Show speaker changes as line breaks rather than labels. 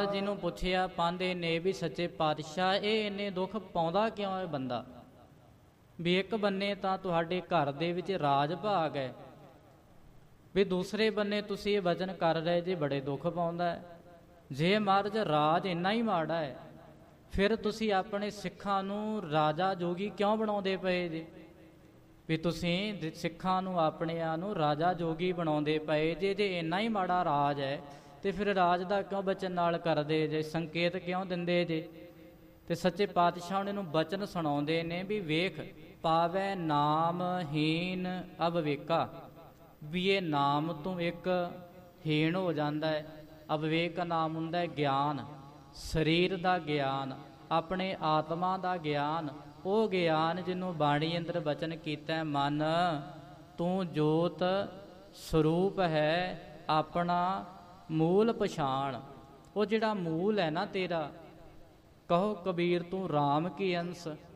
ਜੀ ਨੂੰ ਪੁੱਛਿਆ ਪਾਂਦੇ ਨੇ ਵੀ ਸੱਚੇ ਪਾਤਸ਼ਾਹ ਇਹ ਇੰਨੇ ਦੁੱਖ ਪਾਉਂਦਾ ਕਿਉਂ ਹੈ ਬੰਦਾ? ਵੀ ਇੱਕ ਬੰਨੇ ਤਾਂ ਤੁਹਾਡੇ ਘਰ ਦੇ ਵਿੱਚ ਰਾਜ ਭਾਗ ਹੈ, ਵੀ ਦੂਸਰੇ ਬੰਨੇ ਤੁਸੀਂ ਇਹ ਵਚਨ ਕਰ ਰਹੇ ਜੇ ਬੜੇ ਦੁੱਖ ਪਾਉਂਦਾ ਹੈ। ਜੇ ਮਹਾਰਾਜ ਰਾਜ ਇੰਨਾ ਹੀ ਮਾੜਾ ਹੈ, ਫਿਰ ਤੁਸੀਂ ਆਪਣੇ ਸਿੱਖਾਂ ਨੂੰ ਰਾਜਾ ਜੋਗੀ ਕਿਉਂ ਬਣਾਉਂਦੇ ਪਏ ਜੇ? ਵੀ ਤੁਸੀਂ ਸਿੱਖਾਂ ਨੂੰ ਆਪਣਿਆਂ ਨੂੰ ਰਾਜਾ ਜੋਗੀ ਬਣਾਉਂਦੇ ਪਏ ਜੇ ਇੰਨਾ ਹੀ ਮਾੜਾ ਰਾਜ ਹੈ ਤੇ ਫਿਰ ਰਾਜ ਦਾ ਕਿਉਂ ਬਚਨ ਨਾਲ ਕਰਦੇ ਜੇ, ਸੰਕੇਤ ਕਿਉਂ ਦਿੰਦੇ ਜੇ? ਤੇ ਸੱਚੇ ਪਾਤਸ਼ਾਹ ਨੇ ਨੂੰ ਬਚਨ ਸੁਣਾਉਂਦੇ ਨੇ ਵੀ ਵੇਖ ਪਾਵੈ ਨਾਮਹੀਨ ਅਵਵੇਕਾ, ਵੀ ਇਹ ਨਾਮ ਤੋਂ ਇੱਕ ਹੀਣ ਹੋ ਜਾਂਦਾ ਹੈ। ਅਵਵੇਕ ਨਾਮ ਹੁੰਦਾ ਹੈ ਗਿਆਨ, ਸਰੀਰ ਦਾ ਗਿਆਨ, ਆਪਣੇ ਆਤਮਾ ਦਾ ਗਿਆਨ, ਉਹ ਗਿਆਨ ਜਿਹਨੂੰ ਬਾਣੀ ਅੰਦਰ ਬਚਨ ਕੀਤਾ ਮਨ ਤੂੰ ਜੋਤ ਸਰੂਪ ਹੈ ਆਪਣਾ ਮੂਲ ਪਛਾਣ। ਉਹ ਜਿਹੜਾ ਮੂਲ ਹੈ ਨਾ ਤੇਰਾ, ਕਹੋ ਕਬੀਰ ਤੂੰ ਰਾਮ ਕੀ ਅੰਸ,